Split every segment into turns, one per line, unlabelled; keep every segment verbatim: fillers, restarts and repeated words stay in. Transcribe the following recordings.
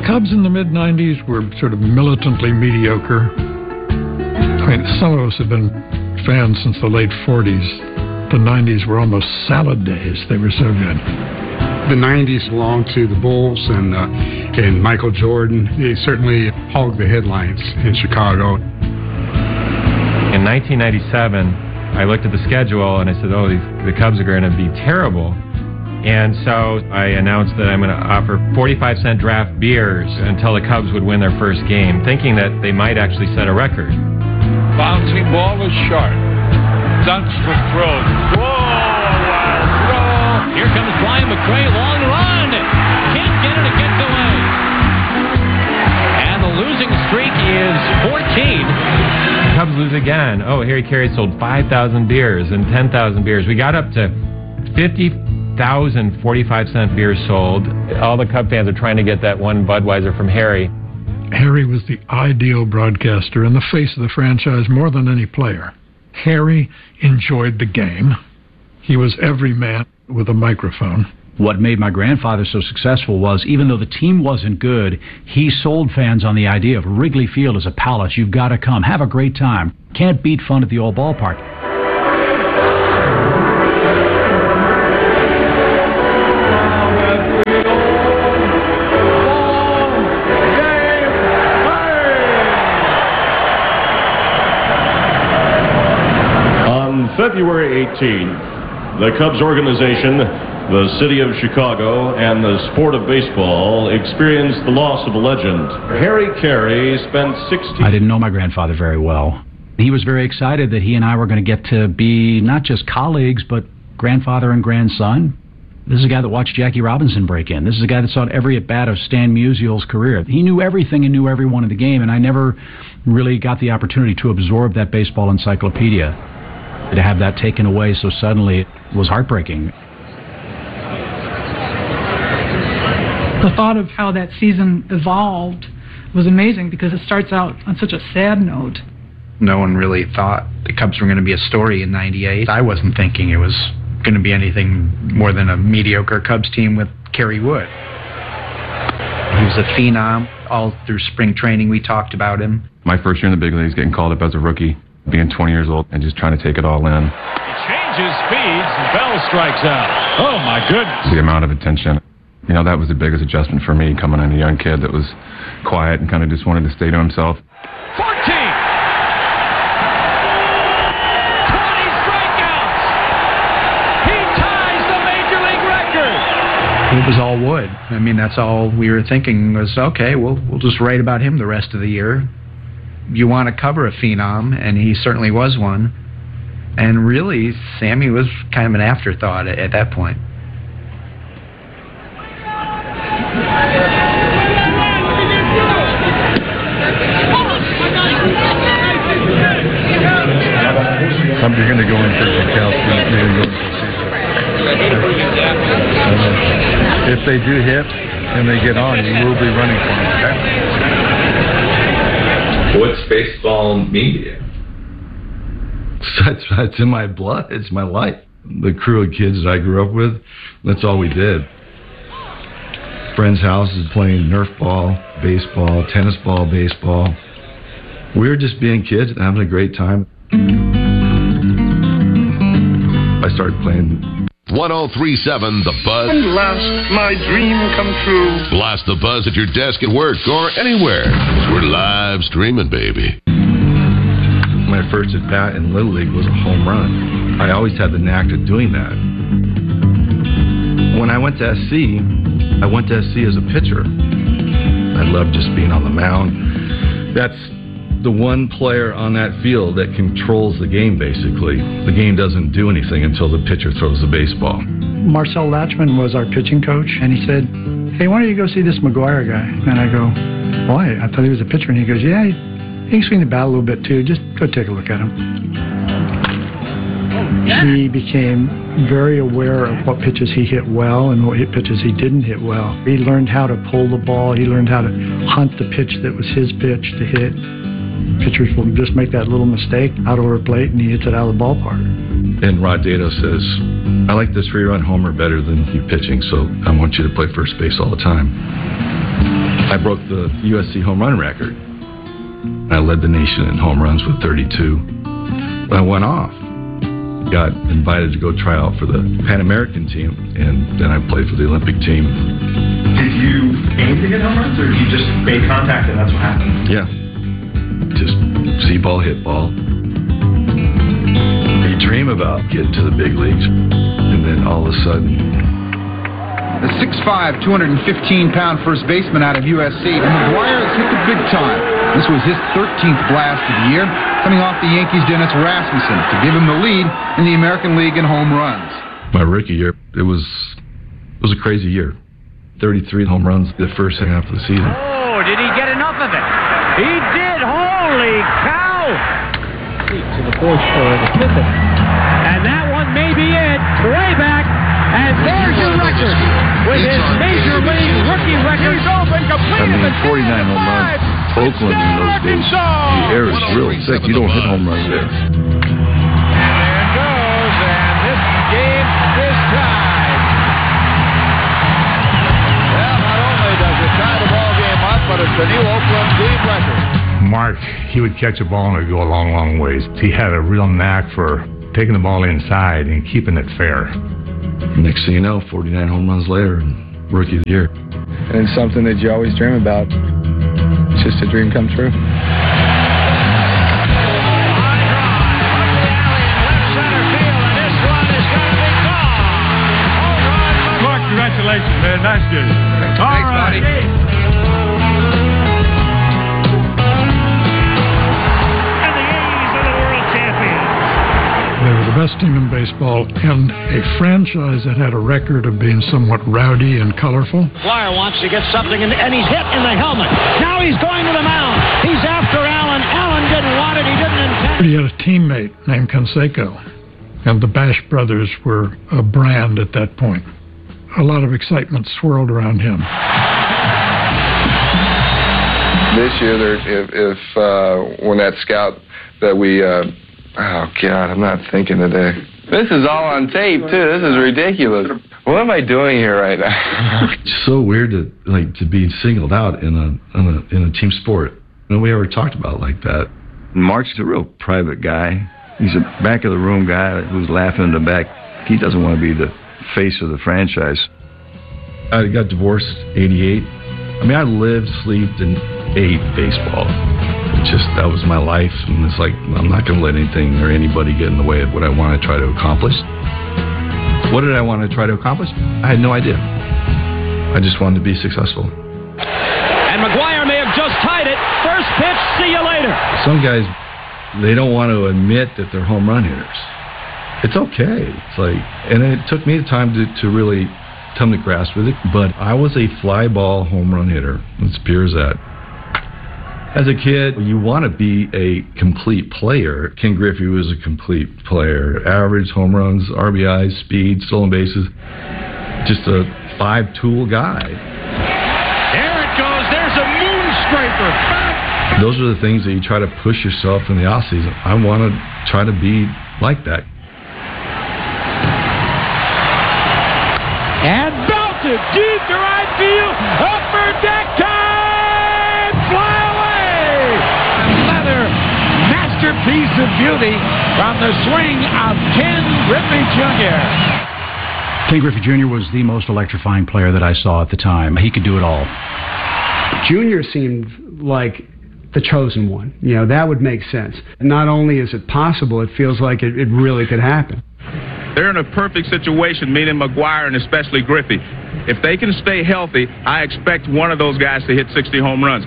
Cubs in the mid nineties were sort of militantly mediocre. I mean, some of us have been fans since the late forties. The nineties were almost salad days. They were so good.
The nineties belonged to the Bulls and uh, and Michael Jordan. They certainly hogged the headlines in Chicago.
In nineteen ninety-seven, I looked at the schedule and I said, oh, these, the Cubs are going to be terrible. And so I announced that I'm going to offer forty-five cent draft beers until the Cubs would win their first game, thinking that they might actually set a record.
Bouncing ball was sharp. Dunsford throws. Whoa, wild throw. Here comes Brian McRae, long run. Can't get it, it gets away. And the losing streak is fourteen.
Cubs lose again. Oh, Harry Carey sold five thousand beers and ten thousand beers. We got up to fifty thousand forty-five cent beers sold. All the Cub fans are trying to get that one Budweiser from Harry.
Harry was the ideal broadcaster and the face of the franchise more than any player. Harry enjoyed the game. He was every man with a microphone.
What made my grandfather so successful was, even though the team wasn't good, he sold fans on the idea of Wrigley Field as a palace. You've got to come. Have a great time. Can't beat fun at the old ballpark.
February eighteenth, the Cubs organization, the city of Chicago, and the sport of baseball experienced the loss of a legend. Harry Carey spent sixteen...
I didn't know my grandfather very well. He was very excited that he and I were going to get to be not just colleagues, but grandfather and grandson. This is a guy that watched Jackie Robinson break in. This is a guy that saw every at-bat of Stan Musial's career. He knew everything and knew everyone in the game, and I never really got the opportunity to absorb that baseball encyclopedia. To have that taken away so suddenly was heartbreaking.
The thought of how that season evolved was amazing because it starts out on such a sad note.
No one really thought the Cubs were going to be a story in ninety-eight. I wasn't thinking it was going to be anything more than a mediocre Cubs team with Kerry Wood. He was a phenom. All through spring training we talked about him.
My first year in the big leagues, getting called up as a rookie, being twenty years old and just trying to take it all in.
He changes speeds and Bell strikes out. Oh, my goodness.
The amount of attention, you know, that was the biggest adjustment for me, coming in a young kid that was quiet and kind of just wanted to stay to himself.
fourteen! twenty strikeouts! He ties the Major League record!
It was all Wood. I mean, that's all we were thinking was, okay, we'll, we'll just write about him the rest of the year. You want to cover a phenom, and he certainly was one. And really, Sammy was kind of an afterthought at, at that point.
Somebody's going to go in for Kowalski. Uh, if they do hit and they get on, you will be running for them. Okay?
What's baseball mean to you?
That's, that's in my blood. It's my life. The crew of kids that I grew up with, that's all we did. Friends' houses playing Nerf ball, baseball, tennis ball, baseball. We were just being kids and having a great time. I started playing
one oh three point seven The Buzz.
And last, my dream come true.
Blast the Buzz at your desk at work or anywhere. We're live streaming, baby.
My first at bat in Little League was a home run. I always had the knack of doing that. When I went to S C, I went to S C as a pitcher. I loved just being on the mound. That's the one player on that field that controls the game, basically. The game doesn't do anything until the pitcher throws the baseball.
Marcel Latchman was our pitching coach, and he said, hey, why don't you go see this McGuire guy? And I go, why? I thought he was a pitcher. And he goes, yeah, he can swing the bat a little bit too. Just go take a look at him. He became very aware of what pitches he hit well and what pitches he didn't hit well. He learned how to pull the ball. He learned how to hunt the pitch that was his pitch to hit. Pitchers will just make that little mistake out over a plate and he hits it out of the ballpark.
And Rod Dedeaux says, I like this three-run homer better than you pitching, so I want you to play first base all the time. I broke the U S C home run record. I led the nation in home runs with thirty-two. I went off. Got invited to go try out for the Pan American team, and then I played for the Olympic team.
Did you aim to hit home runs, or you just made contact and that's what happened?
Yeah. Just see ball, hit ball. You dream about getting to the big leagues, and then all of a sudden...
The six five, two hundred fifteen pound first baseman out of U S C, and McGwire has hit the big time. This was his thirteenth blast of the year, coming off the Yankees' Dennis Rasmussen to give him the lead in the American League in home runs.
My rookie year, it was it was a crazy year. thirty-three home runs the first half of the season.
Oh, did he get enough of it? He did. Holy cow! To the fourth for the fifth. And that one may be it. Way back. And there's your record with his major league rookie record. He's open
I
complete.
mean, forty-nine home runs. Oakland in those days, the air is real thick. You don't hit home runs there.
There it goes, and this game is tied. Well, not only does it tie the ball game up, but it's a new Oakland team record.
Mark, he would catch a ball and it would go a long, long ways. He had a real knack for taking the ball inside and keeping it fair.
Next thing you know, forty-nine home runs later, rookie of the year.
And it's something that you always dream about. It's just a dream come true.
Mark, congratulations, man. Nice game. All
Thanks,
right.
buddy.
They were the best team in baseball and a franchise that had a record of being somewhat rowdy and colorful.
McGwire wants to get something, and, and he's hit in the helmet. Now he's going to the mound. He's after Allen. Allen didn't want it. He didn't intend it.
He had a teammate named Canseco, and the Bash brothers were a brand at that point. A lot of excitement swirled around him.
This year, there, if, if uh, when that scout that we... Uh, Oh, God, I'm not thinking today. This is all on tape, too. This is ridiculous. What am I doing here right now?
It's so weird to like to be singled out in a in a, in a team sport. Nobody ever talked about it like that.
Mark's a real private guy. He's a back-of-the-room guy who's laughing in the back. He doesn't want to be the face of the franchise.
I got divorced eighty-eight. I mean, I lived, slept, and ate baseball. It just, that was my life, and it's like, I'm not going to let anything or anybody get in the way of what I want to try to accomplish. What did I want to try to accomplish? I had no idea. I just wanted to be successful.
And McGwire may have just tied it. First pitch, see you later.
Some guys, they don't want to admit that they're home run hitters. It's okay. It's like, and it took me the time to, to really come to grasp with it, but I was a fly ball home run hitter. It's pure as that. As a kid, you want to be a complete player. Ken Griffey was a complete player. Average, home runs, R B Is, speed, stolen bases. Just a five-tool guy.
There it goes. There's a moon scraper.
Those are the things that you try to push yourself in the offseason. I want to try to be like that.
And belted deep to right field. Upper deck time. Fly away. Another masterpiece of beauty from the swing of Ken Griffey Junior
Ken Griffey Junior was the most electrifying player that I saw at the time. He could do it all.
Junior seemed like the chosen one. You know, that would make sense. Not only is it possible, it feels like it, it really could happen.
They're in a perfect situation, meaning McGwire and especially Griffey. If they can stay healthy, I expect one of those guys to hit sixty home runs.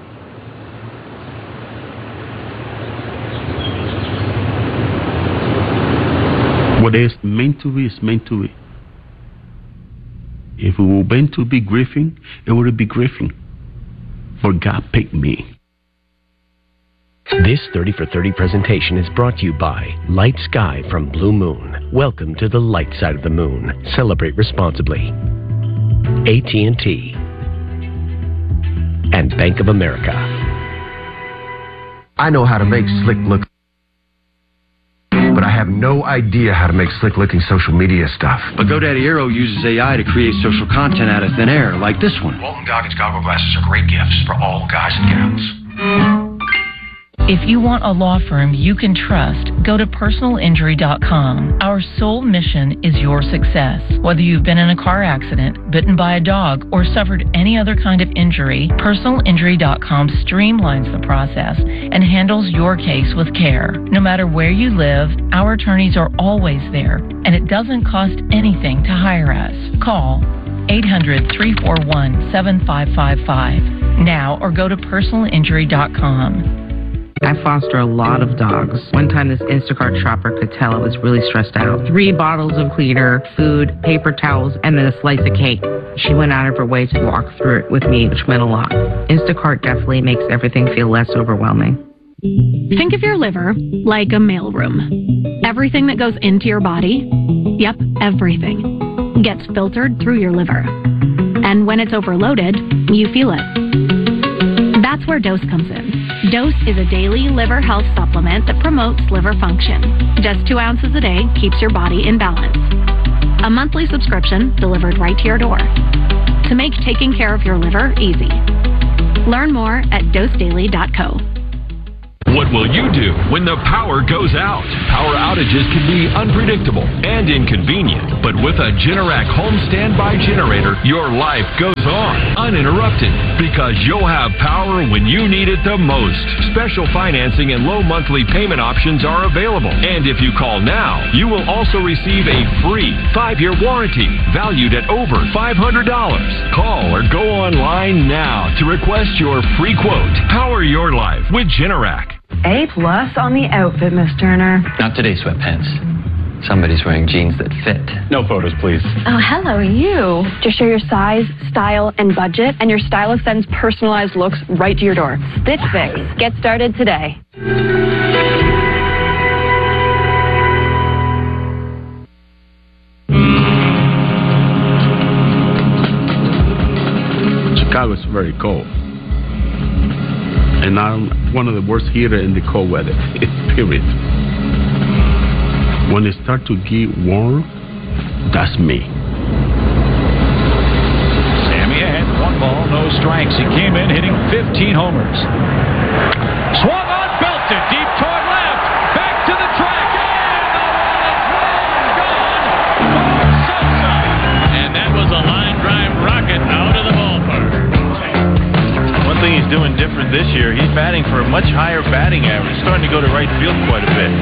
What is meant to be is meant to be. If it were meant to be Griffin, it would be Griffin. But God picked me.
This thirty for thirty presentation is brought to you by Light Sky from Blue Moon. Welcome to the light side of the moon. Celebrate responsibly. A T and T and Bank of America.
I know how to make slick look, but I
have no idea how to make slick-looking social media stuff.
But GoDaddy Aero uses A I to create social content out of thin air, like this one.
Walton Goggins goggle glasses are great gifts for all guys and gals.
If you want a law firm you can trust, go to personal injury dot com. Our sole mission is your success. Whether you've been in a car accident, bitten by a dog, or suffered any other kind of injury, personal injury dot com streamlines the process and handles your case with care. No matter where you live, our attorneys are always there, and it doesn't cost anything to hire us. Call eight hundred, three four one, seven five five five now or go to personal injury dot com.
I foster a lot of dogs. One time this Instacart shopper could tell I was really stressed out. Three bottles of cleaner, food, paper towels, and then a slice of cake. She went out of her way to walk through it with me, which meant a lot. Instacart definitely makes everything feel less overwhelming.
Think of your liver like a mailroom. Everything that goes into your body, yep, everything, gets filtered through your liver. And when it's overloaded, you feel it. That's where Dose comes in. Dose is a daily liver health supplement that promotes liver function. Just two ounces a day keeps your body in balance. A monthly subscription delivered right to your door to make taking care of your liver easy. Learn more at dose daily dot co.
What will you do when the power goes out? Power outages can be unpredictable and inconvenient, but with a Generac home standby generator, your life goes on uninterrupted because you'll have power when you need it the most. Special financing and low monthly payment options are available, and if you call now, you will also receive a free five-year warranty valued at over five hundred dollars. Call or go online now to request your free quote. Power your life with Generac.
A plus on the outfit, Miss Turner.
Not today, sweatpants. Somebody's wearing jeans that fit. No photos, please.
Oh, hello, you. Just share your size, style, and budget, and your stylist sends personalized looks right to your door. Stitch Fix. Get started today.
Chicago's very cold. And I'm one of the worst hitters in the cold weather, period. When it starts to get warm, that's me.
Sammy had one ball, no strikes. He came in hitting fifteen homers. Swung on, belted deep toward left. Back to the track. And the ball is long gone. For Sosa. And that was a line drive rocket out of the ballpark.
One thing he's doing different this year, he's batting for a much higher batting average, starting to go to right field quite a bit.